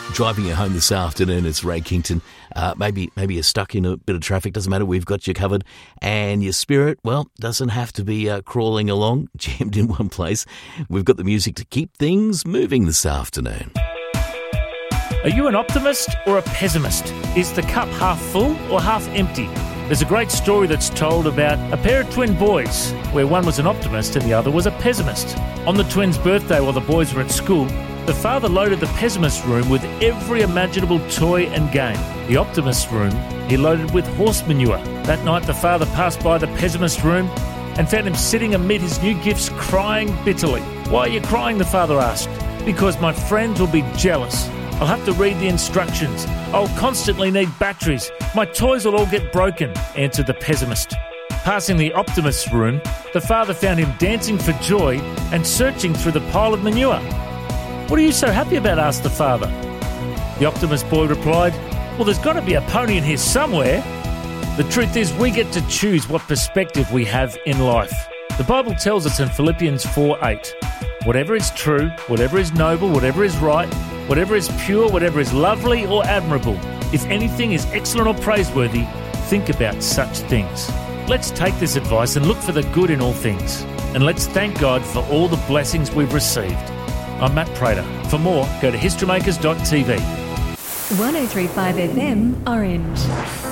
Driving you home this afternoon, it's Ray Kington. Maybe you're stuck in a bit of traffic, doesn't matter, we've got you covered. And your spirit, well, doesn't have to be crawling along, jammed in one place. We've got the music to keep things moving this afternoon. Are you an optimist or a pessimist? Is the cup half full or half empty? There's a great story that's told about a pair of twin boys, where one was an optimist and the other was a pessimist. On the twins' birthday while the boys were at school, the father loaded the pessimist room with every imaginable toy and game. The optimist room he loaded with horse manure. That night the father passed by the pessimist room and found him sitting amid his new gifts crying bitterly. "Why are you crying?" the father asked. "Because my friends will be jealous. I'll have to read the instructions. I'll constantly need batteries. My toys will all get broken," answered the pessimist. Passing the optimist's room, the father found him dancing for joy and searching through the pile of manure. "What are you so happy about?" asked the father. The optimist boy replied, "Well, there's got to be a pony in here somewhere." The truth is, we get to choose what perspective we have in life. The Bible tells us in Philippians 4:8, "Whatever is true, whatever is noble, whatever is right, whatever is pure, whatever is lovely or admirable, if anything is excellent or praiseworthy, think about such things." Let's take this advice and look for the good in all things. And let's thank God for all the blessings we've received. I'm Matt Prater. For more, go to historymakers.tv. 103.5 FM Orange.